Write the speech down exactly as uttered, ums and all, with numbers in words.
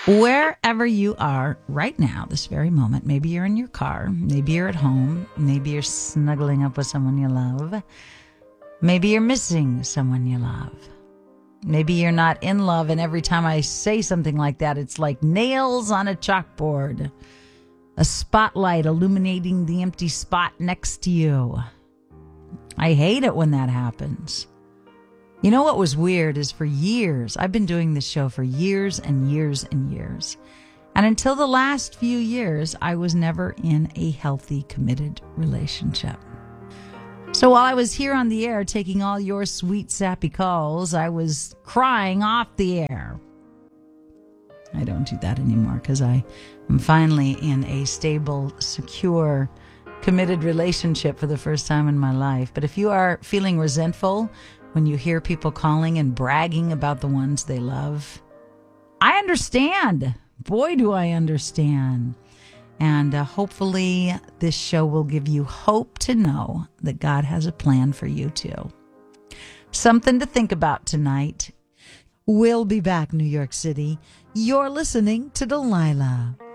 Wherever you are right now, this very moment, maybe you're in your car, maybe you're at home, maybe you're snuggling up with someone you love, maybe you're missing someone you love, maybe you're not in love, and every time I say something like that, it's like nails on a chalkboard, a spotlight illuminating the empty spot next to you. I hate it when that happens. You know what was weird is for years, I've been doing this show for years and years and years. And until the last few years, I was never in a healthy, committed relationship. So while I was here on the air taking all your sweet, sappy calls, I was crying off the air. I don't do that anymore because I am finally in a stable, secure, committed relationship for the first time in my life. But if you are feeling resentful when you hear people calling and bragging about the ones they love, I understand. Boy, do I understand. And uh, hopefully this show will give you hope to know that God has a plan for you too. Something to think about tonight. We'll be back, New York City. You're listening to Delilah.